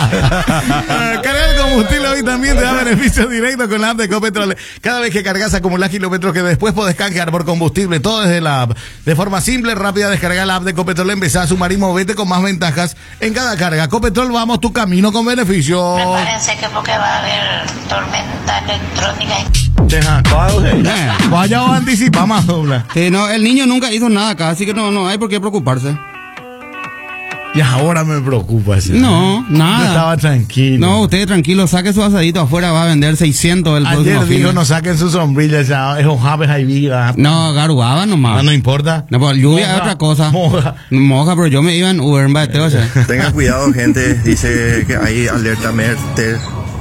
Cargar combustible hoy también te da beneficios directos con la app de Ecopetrol. Cada vez que cargas acumulas kilómetros que después podés canjear por combustible, todo desde la app. De forma simple, rápida, descarga la app de Ecopetrol, empezá a sumar y movete con más ventajas en cada carga. Ecopetrol, vamos tu camino con beneficios. Prepárense que porque va a haber tormenta electrónica. Vaya o anticipa más, dobla. No, el niño nunca hizo nada acá, así que no hay por qué preocuparse. Y ahora me preocupa. ¿Sí? No, nada. Yo estaba tranquilo. No, usted tranquilo, saque su asadito afuera, va a vender 600 el próximo Ayer dijo, fin. no saquen sus sombrillas, ya, esos javes ahí viga. No, garubaba nomás. No importa. No, pues lluvia es otra cosa. Moja, pero yo me iba en Uber, o sea. Tengan cuidado, gente. Dice que hay alerta Mertel.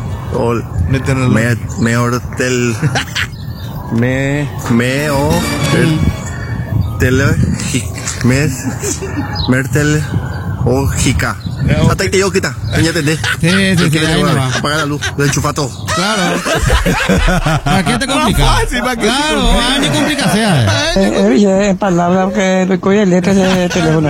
Mertel o Jica. Hasta que yo quita. Sí, ahí nomás. Apaga la luz, lo enchufa todo. Claro. ¿Para qué te complicas? Claro, ni complica sea. Es palabra que recuerde letras de teléfono.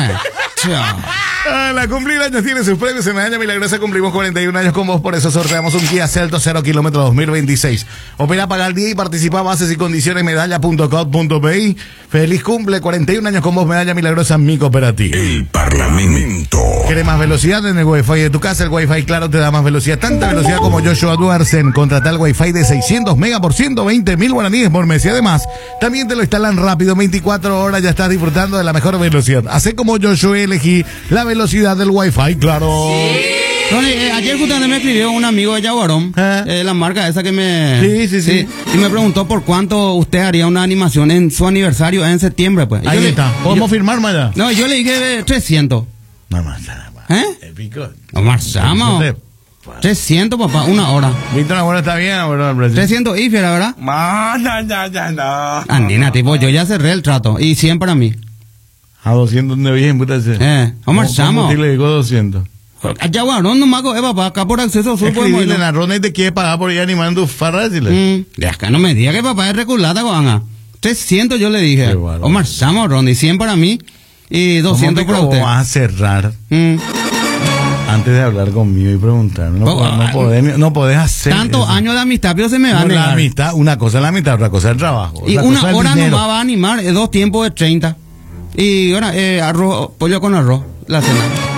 La cumpleaños tiene sus premios en Medalla Milagrosa. Cumplimos 41 años con vos, por eso sorteamos un Kia Celtos 0 kilómetros 2026. Opera, paga al día y participa. Bases y condiciones medalla.com.pi. Feliz cumple, 41 años con vos, Medalla Milagrosa, mi cooperativa. El Parlamento. ¿Quieres más velocidad en el Wi-Fi de tu casa? El Wi-Fi Claro te da más velocidad, tanta velocidad como Joshua Duarsen. Contrata el Wi-Fi de 600 megas por 120.000 guaraníes por mes. Y además, también te lo instalan rápido, 24 horas, ya estás disfrutando de la mejor velocidad. Hacé como Joshua, elegí la velocidad del Wi-Fi Claro. Ronnie, ayer justamente me escribió un amigo de Yaguarón, la marca esa que me... Sí. Y me preguntó por cuánto usted haría una animación en su aniversario en septiembre, pues. Ahí está. ¿Podemos firmar, Maya? No, yo le dije 300. No más. Épico. Omar Sama. 300, papá, una hora. Víctor, ahora está bien, ¿verdad? 300 y fiera, ¿verdad? No. Andina, tipo, yo ya cerré el trato. Y 100 para mí. A 200 de bien, puta. Omar Sama. Le digo 200. Yaguarón nomás, papá, acá por acceso sur podemos ir. En la ronda y te quiere pagar por ir animando farras. De acá no me diga que papá es reculata, Juana. 300 yo le dije. Omar Sama, Ronnie, 100 para mí. Y 200 para usted. ¿Cómo vas a cerrar? Antes de hablar conmigo y preguntar. No podés hacer tantos años de amistad, pero se me va a negar. La amistad, una cosa es la amistad, otra cosa es el trabajo. Y una hora nomás va a animar, 2 tiempos de 30. Y ahora, arroz, pollo con arroz, la cena.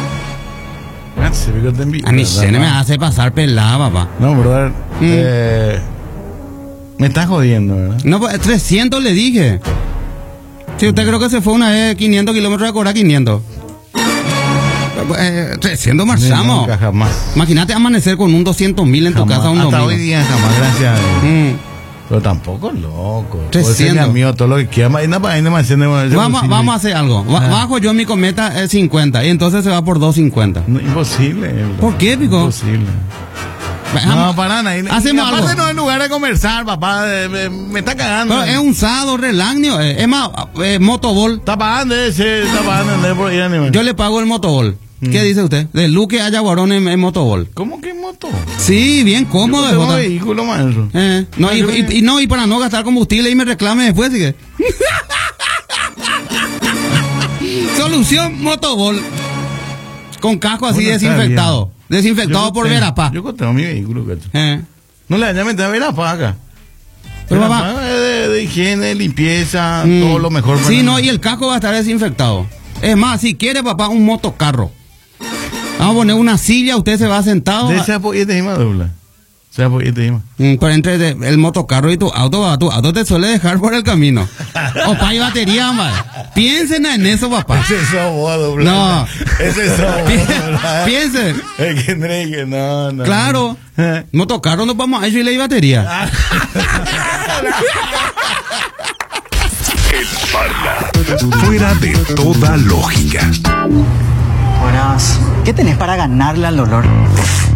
A mi cena me hace pasar pelada, papá. No, brother. Me estás jodiendo, ¿verdad? No, pues 300 le dije. Si usted creo que se fue una vez 500 kilómetros de cobrar 500. 300 marchamos. Nunca, jamás. Imagínate amanecer con un 200.000 en tu casa un domingo. Hasta hoy día jamás, gracias. Pero tampoco loco. 300. Mío, todo lo que quiera. Vamos a hacer algo. Bajo yo mi cometa 50 y entonces se va por 250. No, imposible. ¿Por qué, Pico? Imposible. No, para nada. Hacemos algo. No en lugar de conversar, papá. Me está cagando. Pero es un sábado relagnio. Es más, motobol. Está pagando por ir a animar. Yo le pago el motobol. ¿Qué dice usted? De Luque a Yaguarón en motobol. ¿Cómo que en moto? Sí, bien cómodo. Yo tengo vehículo, maestro. Y para no gastar combustible y me reclame después, ¿sí que? Solución motobol. Con casco así desinfectado. Desinfectado por Verapaz. Yo tengo mi vehículo, gato. No le daña meter a Verapaz acá. Pero papá, de higiene, limpieza, todo lo mejor. Sí, no, y el casco va a estar desinfectado. Es más, si quiere, papá, un motocarro. Vamos a poner una silla, usted se va sentado. De ese apoyete más dobla. Pero entre el motocarro y tu auto te suele dejar por el camino. Opa, y batería, madre. Piensen en eso, papá. Ese es vos, dobla. No. Ese es vos. Piensen. Es que no. Claro. Motocarro no vamos a ir y batería. El Parla. Fuera de toda lógica. Buenas. ¿Qué tenés para ganarle al dolor?